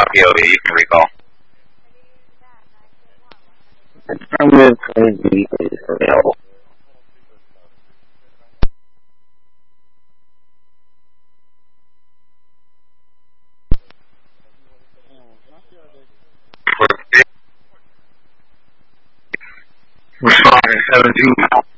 POV, you can recall. Affirmative code is available. Responding 7-2.